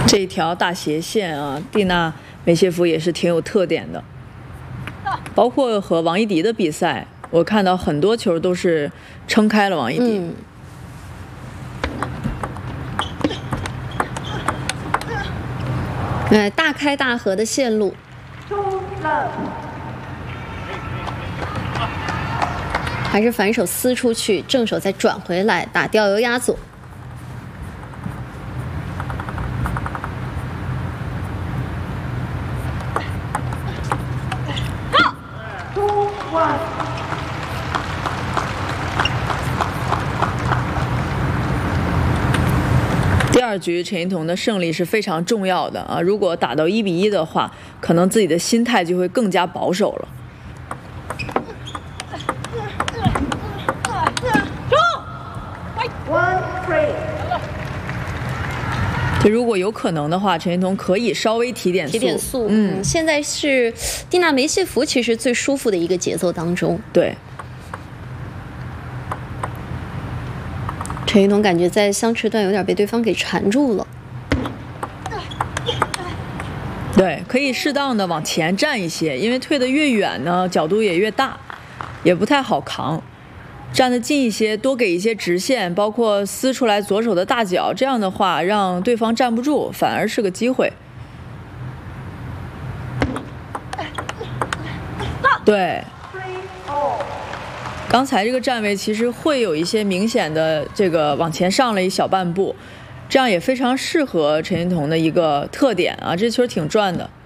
这一条大斜线啊，蒂娜梅谢夫也是挺有特点的。包括和王艺迪的比赛，我看到很多球都是撑开了王艺迪。 大开大合的线路。还是反手撕出去，正手再转回来打吊油压左。 第二局陈一桐的胜利是非常重要的啊！如果打到1-1的话，可能自己的心态就会更加保守了。就如果有可能的话，陈一桐可以稍微提点速。 现在是蒂娜梅谢夫其实最舒服的一个节奏当中。 对。 陈一桐感觉在相持段有点被对方给缠住了。 对，可以适当的往前站一些，因为退得越远呢，角度也越大，也不太好扛。站得近一些，多给一些直线，包括撕出来左手的大脚，这样的话让对方站不住，反而是个机会。对，刚才这个站位其实会有一些明显的这个往前上了一小半步，这样也非常适合陈一桐的一个特点啊，这球挺转的。